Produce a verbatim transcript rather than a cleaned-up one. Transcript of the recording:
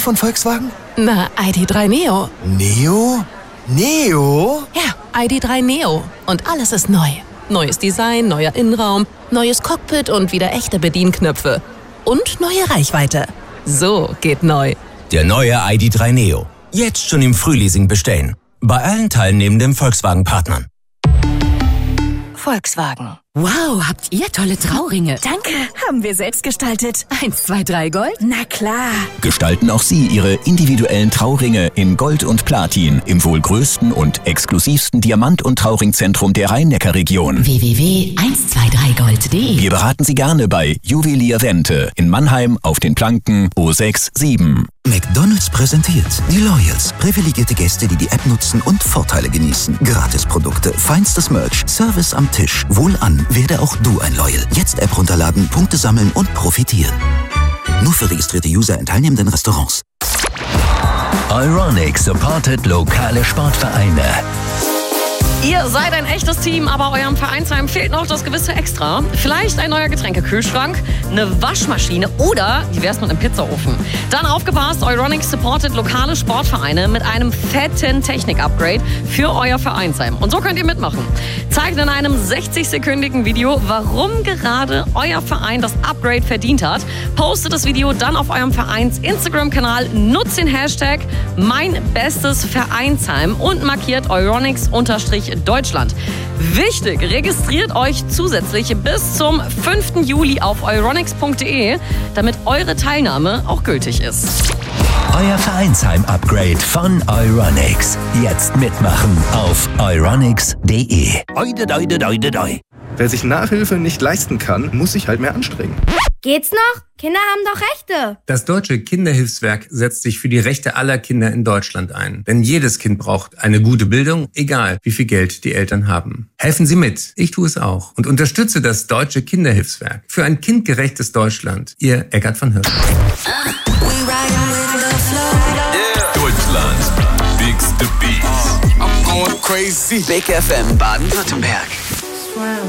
von Volkswagen? Na, I D drei Neo. Neo? Neo? Ja, I D drei Neo. Und alles ist neu. Neues Design, neuer Innenraum, neues Cockpit und wieder echte Bedienknöpfe. Und neue Reichweite. So geht neu. Der neue I D drei Neo. Jetzt schon im Frühleasing bestellen. Bei allen teilnehmenden Volkswagen-Partnern. Volkswagen. Wow, habt ihr tolle Trauringe. Danke, haben wir selbst gestaltet. Eins, zwei, drei Gold? Na klar. Gestalten auch Sie Ihre individuellen Trauringe in Gold und Platin im wohl größten und exklusivsten Diamant- und Trauringzentrum der Rhein-Neckar-Region. w w w punkt eins zwei drei gold punkt de. Wir beraten Sie gerne bei Juwelier Wente in Mannheim auf den Planken O sechs sieben. McDonald's präsentiert die Loyals. Privilegierte Gäste, die die App nutzen und Vorteile genießen. Gratisprodukte, feinstes Merch, Service am Tisch. Wohlan, werde auch du ein Loyal. Jetzt App runterladen, Punkte sammeln und profitieren. Nur für registrierte User in teilnehmenden Restaurants. Euronics supportet lokale Sportvereine. Ihr seid ein echtes Team, aber eurem Vereinsheim fehlt noch das gewisse Extra. Vielleicht ein neuer Getränkekühlschrank, eine Waschmaschine oder wie wär's mit einem Pizzaofen? Dann aufgepasst, Euronics supportet lokale Sportvereine mit einem fetten Technik-Upgrade für euer Vereinsheim. Und so könnt ihr mitmachen. Zeigt in einem sechzig-sekündigen Video, warum gerade euer Verein das Upgrade verdient hat. Postet das Video dann auf eurem Vereins-Instagram-Kanal, nutzt den Hashtag mein bestes Vereinsheim und markiert Euronics unterstrich Deutschland. Wichtig, registriert euch zusätzlich bis zum fünften Juli auf euronics punkt de, damit eure Teilnahme auch gültig ist. Euer Vereinsheim-Upgrade von Euronics. Jetzt mitmachen auf euronics punkt de. Oide, oide, oide, oide. Wer sich Nachhilfe nicht leisten kann, muss sich halt mehr anstrengen. Geht's noch? Kinder haben doch Rechte. Das Deutsche Kinderhilfswerk setzt sich für die Rechte aller Kinder in Deutschland ein. Denn jedes Kind braucht eine gute Bildung, egal wie viel Geld die Eltern haben. Helfen Sie mit. Ich tue es auch. Und unterstütze das Deutsche Kinderhilfswerk für ein kindgerechtes Deutschland. Ihr Eckart von Hirsch. Deutschland. Bigs the Beats. I'm going crazy. Big F M Baden-Württemberg.